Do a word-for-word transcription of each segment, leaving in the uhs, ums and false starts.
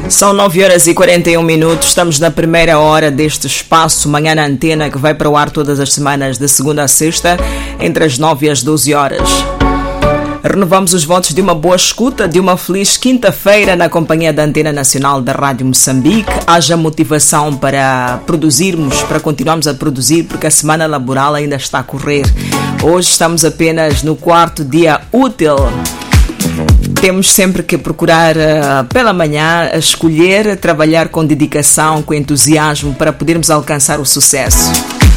São nove horas e quarenta e um minutos, estamos na primeira hora deste espaço Manhã na Antena, que vai para o ar todas as semanas, de segunda a sexta, entre as nove e as doze horas. Renovamos os votos de uma boa escuta, de uma feliz quinta-feira na companhia da Antena Nacional da Rádio Moçambique. Haja motivação para produzirmos, para continuarmos a produzir, porque a semana laboral ainda está a correr. Hoje estamos apenas no quarto dia útil. Temos sempre que procurar uh, pela manhã escolher, trabalhar com dedicação, com entusiasmo para podermos alcançar o sucesso.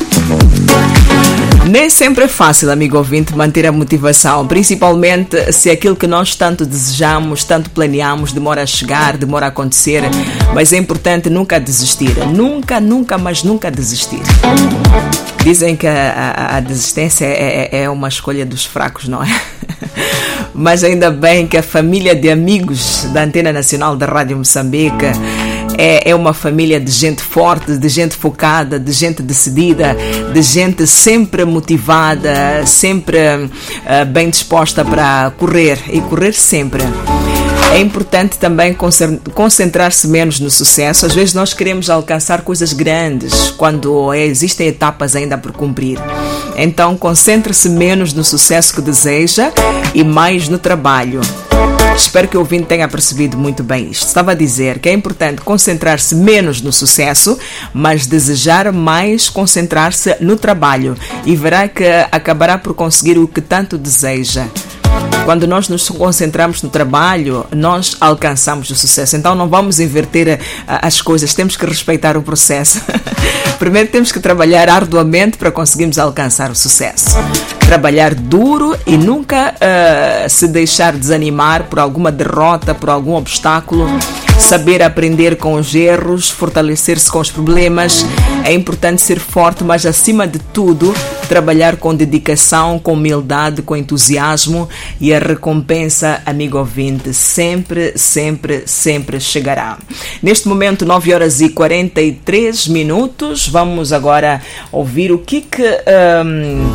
Nem sempre é fácil, amigo ouvinte, manter a motivação, principalmente se aquilo que nós tanto desejamos, tanto planeamos, demora a chegar, demora a acontecer, mas é importante nunca desistir, nunca, nunca, mas nunca desistir. Dizem que a, a, a desistência é, é uma escolha dos fracos, não é? Mas ainda bem que a família de amigos da Antena Nacional da Rádio Moçambique é, é uma família de gente forte, de gente focada, de gente decidida, de gente sempre motivada, sempre uh, bem disposta para correr e correr sempre. É importante também concentrar-se menos no sucesso. Às vezes nós queremos alcançar coisas grandes quando existem etapas ainda por cumprir. Então concentre-se menos no sucesso que deseja e mais no trabalho. Espero que o ouvinte tenha percebido muito bem isto. Estava a dizer que é importante concentrar-se menos no sucesso, mas desejar mais concentrar-se no trabalho e verá que acabará por conseguir o que tanto deseja. Quando nós nos concentramos no trabalho, nós alcançamos o sucesso. Então não vamos inverter as coisas, temos que respeitar o processo. Primeiro temos que trabalhar arduamente para conseguirmos alcançar o sucesso. Trabalhar duro e nunca uh, se deixar desanimar por alguma derrota, por algum obstáculo. Saber aprender com os erros, fortalecer-se com os problemas. É importante ser forte, mas acima de tudo, trabalhar com dedicação, com humildade, com entusiasmo, e a recompensa, amigo ouvinte, sempre, sempre, sempre chegará. Neste momento, nove horas e quarenta e três minutos, vamos agora ouvir o que que... Um,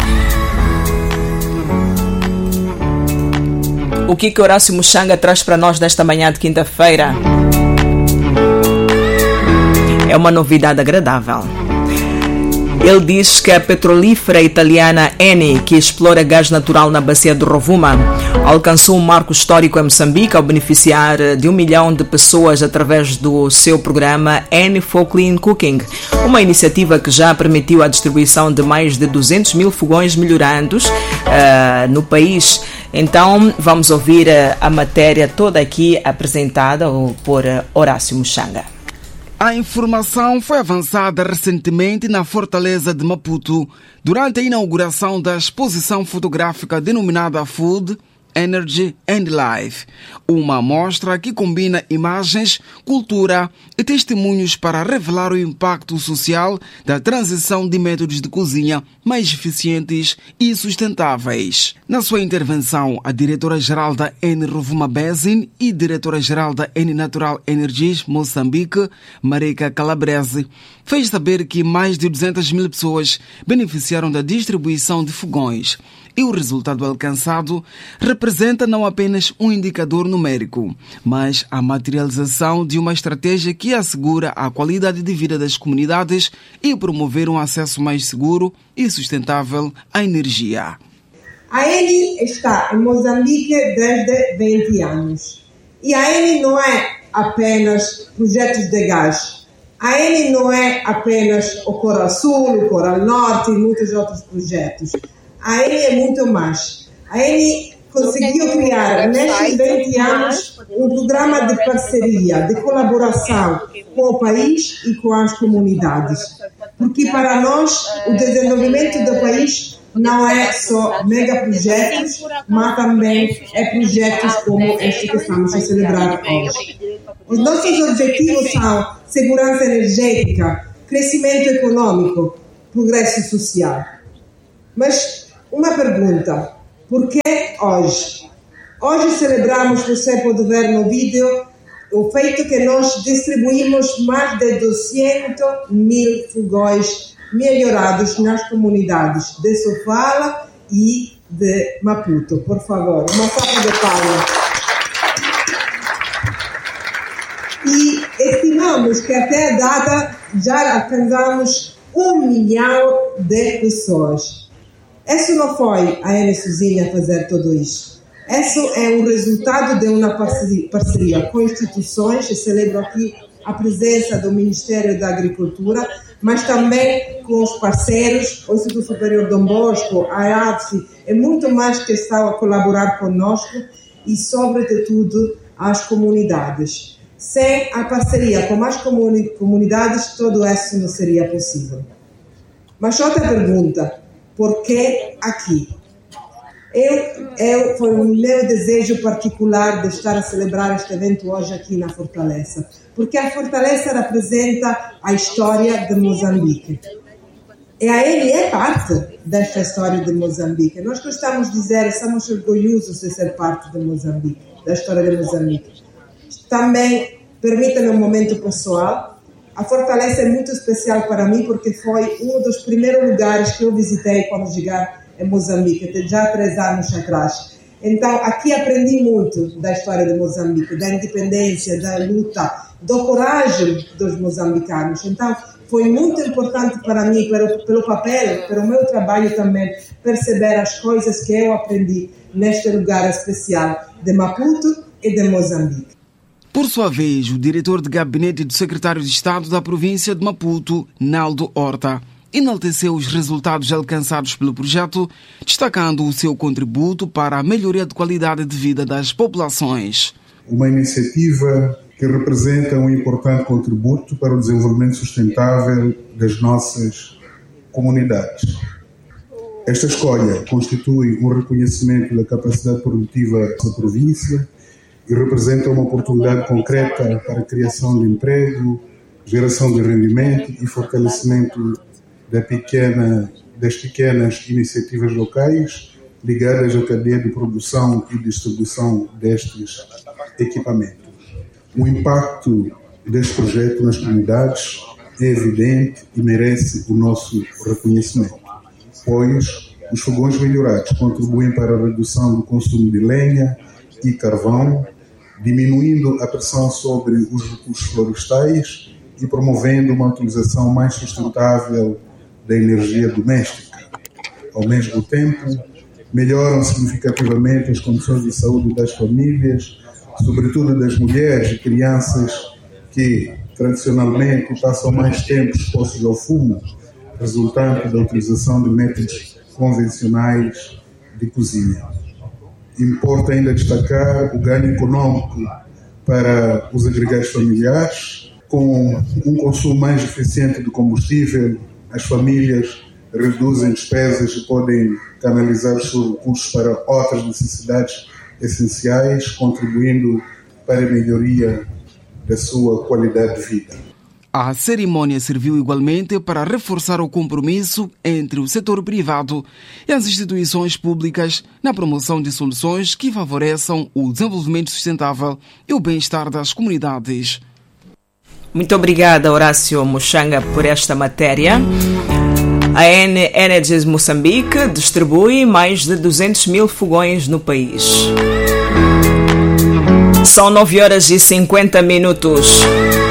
o que que Horácio Muxanga traz para nós nesta manhã de quinta-feira. É uma novidade agradável. Ele diz que a petrolífera italiana Eni, que explora gás natural na bacia do Rovuma, alcançou um marco histórico em Moçambique ao beneficiar de um milhão de pessoas através do seu programa Eni for Clean Cooking, uma iniciativa que já permitiu a distribuição de mais de duzentos mil fogões melhorandos uh, no país. Então vamos ouvir uh, a matéria toda aqui apresentada por uh, Horácio Muxanga. A informação foi avançada recentemente na Fortaleza de Maputo durante a inauguração da exposição fotográfica denominada Food, Energy and Life, uma mostra que combina imagens, cultura e testemunhos para revelar o impacto social da transição de métodos de cozinha mais eficientes e sustentáveis. Na sua intervenção, a diretora-geral da Eni Rovuma Basin e diretora-geral da Eni Natural Energies Moçambique, Marica Calabrese, fez saber que mais de duzentas mil pessoas beneficiaram da distribuição de fogões. E o resultado alcançado representa não apenas um indicador numérico, mas a materialização de uma estratégia que assegura a qualidade de vida das comunidades e promover um acesso mais seguro e sustentável à energia. A Eni está em Moçambique desde vinte anos. E a Eni não é apenas projetos de gás. A Eni não é apenas o Coral Sul, o Coral Norte e muitos outros projetos. A Eni é muito mais. A Eni conseguiu criar, nestes vinte anos, um programa de parceria, de colaboração com o país e com as comunidades. Porque para nós, o desenvolvimento do país não é só megaprojetos, mas também é projetos como este que estamos a celebrar hoje. Os nossos objetivos são segurança energética, crescimento econômico, progresso social. Mas uma pergunta, por que hoje? Hoje celebramos, você pode ver no vídeo, o feito que nós distribuímos mais de duzentos mil fogões melhorados nas comunidades de Sofala e de Maputo. Por favor, uma salva de palmas. E estimamos que até a data já alcançamos um milhão de pessoas. Isso não foi a Eni sozinha fazer tudo isso. Isso é o resultado de uma parceria, parceria com instituições, e celebro aqui a presença do Ministério da Agricultura, mas também com os parceiros, o Instituto Superior Dom Bosco, a A D F, e muito mais que estão a colaborar conosco, e, sobretudo, as comunidades. Sem a parceria com as comuni- comunidades, tudo isso não seria possível. Mas outra pergunta, por que aqui? Eu, eu, foi o meu desejo particular de estar a celebrar este evento hoje aqui na Fortaleza, porque a Fortaleza representa a história de Moçambique. E a Eni é parte desta história de Moçambique. Nós gostamos de dizer, estamos orgulhosos de ser parte de Moçambique, da história de Moçambique. Também, permita-me um momento pessoal, a Fortaleza é muito especial para mim porque foi um dos primeiros lugares que eu visitei quando chegar em Moçambique, já há três anos atrás. Então, aqui aprendi muito da história de Moçambique, da independência, da luta, da coragem dos moçambicanos. Então, foi muito importante para mim, pelo, pelo papel, pelo meu trabalho também, perceber as coisas que eu aprendi neste lugar especial de Maputo e de Moçambique. Por sua vez, o diretor de gabinete do secretário de Estado da província de Maputo, Naldo Horta, enalteceu os resultados alcançados pelo projeto, destacando o seu contributo para a melhoria de qualidade de vida das populações. Uma iniciativa que representa um importante contributo para o desenvolvimento sustentável das nossas comunidades. Esta escolha constitui um reconhecimento da capacidade produtiva da província e representa uma oportunidade concreta para a criação de emprego, geração de rendimento e fortalecimento da pequena, das pequenas iniciativas locais ligadas à cadeia de produção e distribuição destes equipamentos. O impacto deste projeto nas comunidades é evidente e merece o nosso reconhecimento, pois os fogões melhorados contribuem para a redução do consumo de lenha e carvão, diminuindo a pressão sobre os recursos florestais e promovendo uma utilização mais sustentável da energia doméstica. Ao mesmo tempo, melhoram significativamente as condições de saúde das famílias, sobretudo das mulheres e crianças que, tradicionalmente, passam mais tempo expostos ao fumo, resultante da utilização de métodos convencionais de cozinha. Importa ainda destacar o ganho econômico para os agregados familiares. Com um consumo mais eficiente de combustível, as famílias reduzem despesas e podem canalizar os seus recursos para outras necessidades essenciais, contribuindo para a melhoria da sua qualidade de vida. A cerimônia serviu igualmente para reforçar o compromisso entre o setor privado e as instituições públicas na promoção de soluções que favoreçam o desenvolvimento sustentável e o bem-estar das comunidades. Muito obrigada, Horácio Muxanga, por esta matéria. A Eni Energies Moçambique distribui mais de duzentos mil fogões no país. São nove horas e cinquenta minutos.